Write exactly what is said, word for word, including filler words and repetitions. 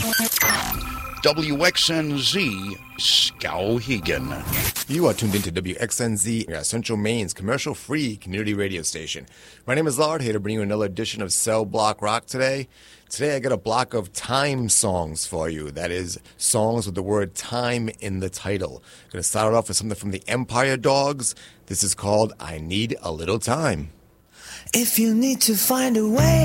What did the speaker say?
W X N Z, Skowhegan. You are tuned into W X N Z, Central Maine's commercial-free community radio station. My name is Lard, here to bring you another edition of Cell Block Rock today. Today I got a block of time songs for you. That is, songs with the word time in the title. I'm going to start it off with something from the Empire Dogs. This is called I Need a Little Time. If you need to find a way